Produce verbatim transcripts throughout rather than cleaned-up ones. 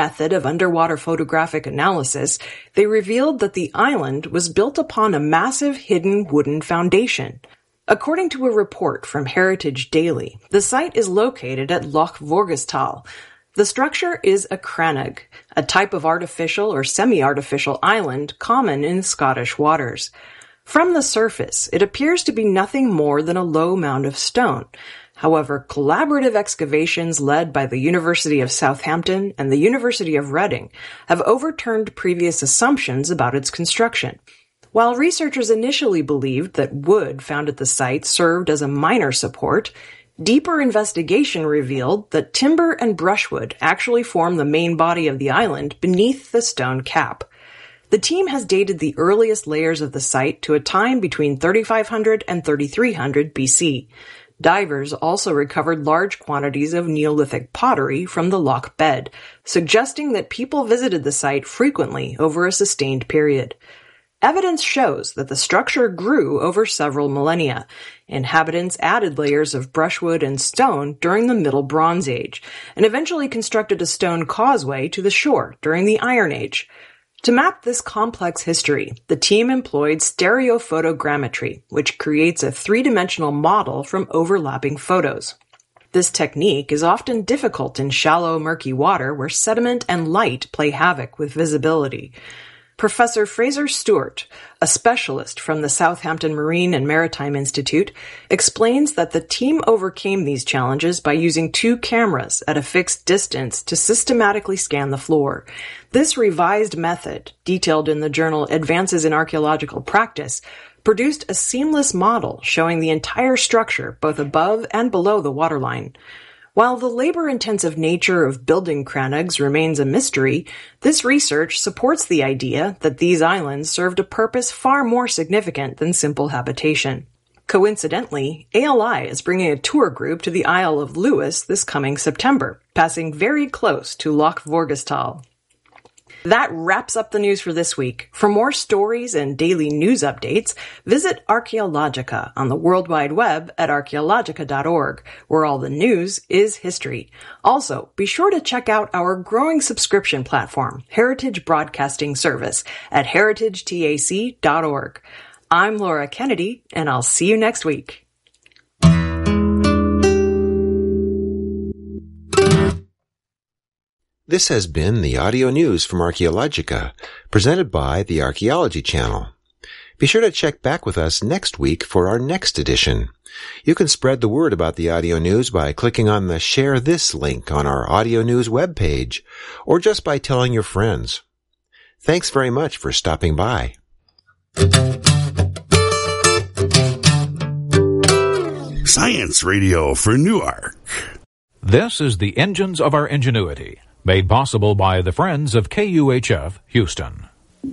method of underwater photographic analysis, they revealed that the island was built upon a massive hidden wooden foundation. According to a report from Heritage Daily, the site is located at Loch Vorgestal. The structure is a crannog, a type of artificial or semi-artificial island common in Scottish waters. From the surface, it appears to be nothing more than a low mound of stone. However, collaborative excavations led by the University of Southampton and the University of Reading have overturned previous assumptions about its construction. While researchers initially believed that wood found at the site served as a minor support, deeper investigation revealed that timber and brushwood actually form the main body of the island beneath the stone cap. The team has dated the earliest layers of the site to a time between thirty-five hundred and thirty-three hundred B C. Divers also recovered large quantities of Neolithic pottery from the loch bed, suggesting that people visited the site frequently over a sustained period. Evidence shows that the structure grew over several millennia. Inhabitants added layers of brushwood and stone during the Middle Bronze Age, and eventually constructed a stone causeway to the shore during the Iron Age. To map this complex history, the team employed stereophotogrammetry, which creates a three-dimensional model from overlapping photos. This technique is often difficult in shallow, murky water where sediment and light play havoc with visibility. Professor Fraser Stewart, a specialist from the Southampton Marine and Maritime Institute, explains that the team overcame these challenges by using two cameras at a fixed distance to systematically scan the floor. This revised method, detailed in the journal Advances in Archaeological Practice, produced a seamless model showing the entire structure both above and below the waterline. While the labor-intensive nature of building crannogs remains a mystery, this research supports the idea that these islands served a purpose far more significant than simple habitation. Coincidentally, A L I is bringing a tour group to the Isle of Lewis this coming September, passing very close to Loch Vorgestal. That wraps up the news for this week. For more stories and daily news updates, visit Archaeologica on the World Wide Web at archaeologica dot org, where all the news is history. Also, be sure to check out our growing subscription platform, Heritage Broadcasting Service, at heritage tac dot org. I'm Laura Kennedy, and I'll see you next week. This has been the audio news from Archaeologica, presented by the Archaeology Channel. Be sure to check back with us next week for our next edition. You can spread the word about the audio news by clicking on the Share This link on our audio news webpage, or just by telling your friends. Thanks very much for stopping by. Science Radio for Newark. This is the Engines of Our Ingenuity, made possible by the Friends of K U H F Houston.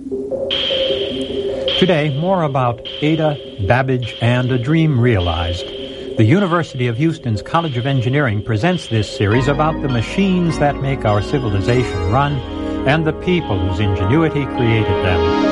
Today, more about Ada, Babbage, and A Dream Realized. The University of Houston's College of Engineering presents this series about the machines that make our civilization run and the people whose ingenuity created them.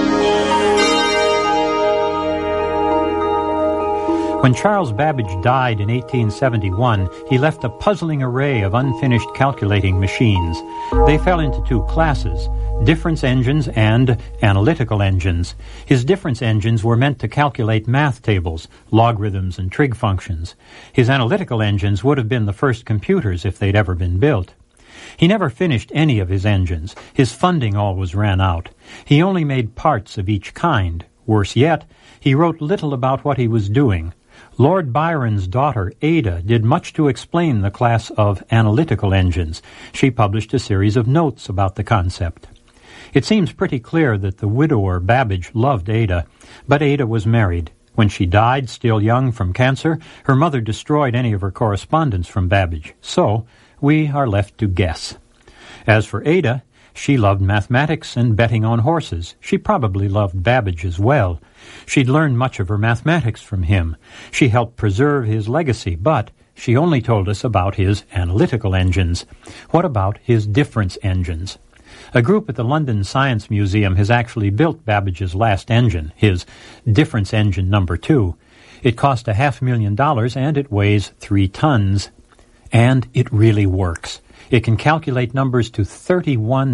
When Charles Babbage died in eighteen seventy-one, he left a puzzling array of unfinished calculating machines. They fell into two classes, difference engines and analytical engines. His difference engines were meant to calculate math tables, logarithms, and trig functions. His analytical engines would have been the first computers if they'd ever been built. He never finished any of his engines. His funding always ran out. He only made parts of each kind. Worse yet, he wrote little about what he was doing. Lord Byron's daughter, Ada, did much to explain the class of analytical engines. She published a series of notes about the concept. It seems pretty clear that the widower Babbage loved Ada, but Ada was married. When she died, still young from cancer, her mother destroyed any of her correspondence from Babbage. So, we are left to guess. As for Ada, she loved mathematics and betting on horses. She probably loved Babbage as well. She'd learned much of her mathematics from him. She helped preserve his legacy, but she only told us about his analytical engines. What about his difference engines? A group at the London Science Museum has actually built Babbage's last engine, his difference engine number two. It cost a half million dollars, and it weighs three tons. And it really works. It can calculate numbers to thirty-one